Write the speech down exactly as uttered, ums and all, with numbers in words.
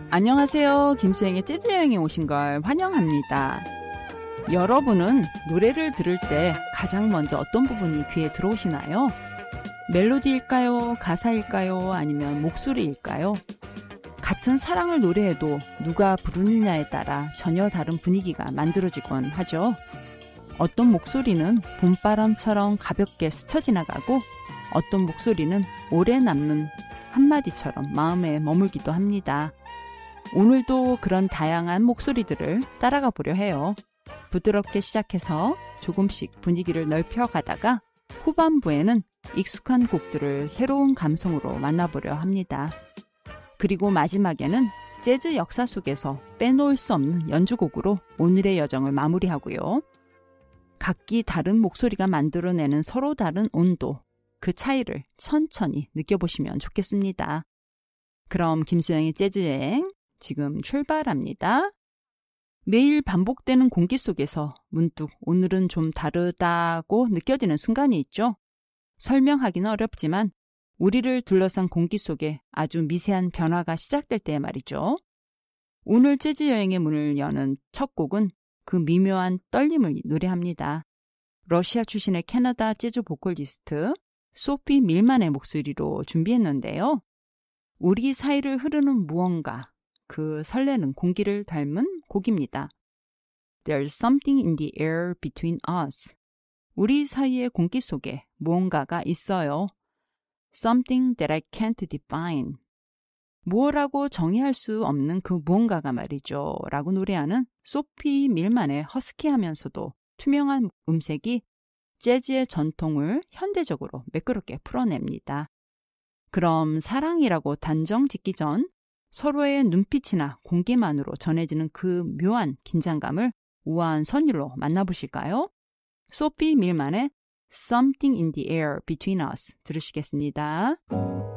안녕하세요. 김수영의 재즈 여행에 오신 걸 환영합니다. 여러분은 노래를 들을 때 가장 먼저 어떤 부분이 귀에 들어오시나요? 멜로디일까요? 가사일까요? 아니면 목소리일까요? 같은 사랑을 노래해도 누가 부르느냐에 따라 전혀 다른 분위기가 만들어지곤 하죠. 어떤 목소리는 봄바람처럼 가볍게 스쳐 지나가고 어떤 목소리는 오래 남는 한마디처럼 마음에 머물기도 합니다. 오늘도 그런 다양한 목소리들을 따라가 보려 해요. 부드럽게 시작해서 조금씩 분위기를 넓혀가다가 후반부에는 익숙한 곡들을 새로운 감성으로 만나보려 합니다. 그리고 마지막에는 재즈 역사 속에서 빼놓을 수 없는 연주곡으로 오늘의 여정을 마무리하고요. 각기 다른 목소리가 만들어내는 서로 다른 온도, 그 차이를 천천히 느껴보시면 좋겠습니다. 그럼 김수영의 재즈 여행 지금 출발합니다. 매일 반복되는 공기 속에서 문득 오늘은 좀 다르다고 느껴지는 순간이 있죠. 설명하기는 어렵지만 우리를 둘러싼 공기 속에 아주 미세한 변화가 시작될 때 말이죠. 오늘 재즈 여행의 문을 여는 첫 곡은 그 미묘한 떨림을 노래합니다. 러시아 출신의 캐나다 재즈 보컬리스트 소피 밀만의 목소리로 준비했는데요. 우리 사이를 흐르는 무언가, 그 설레는 공기를 닮은 곡입니다. There's something in the air between us. 우리 사이의 공기 속에 무언가가 있어요. Something that I can't define. 무엇라고 정의할 수 없는 그 무언가가 말이죠. 라고 노래하는 소피 밀만의 허스키하면서도 투명한 음색이 재즈의 전통을 현대적으로 매끄럽게 풀어냅니다. 그럼 사랑이라고 단정 짓기 전 서로의 눈빛이나 공기만으로 전해지는 그 묘한 긴장감을 우아한 선율로 만나보실까요? 소피 밀만의 Something in the air between us 들으시겠습니다.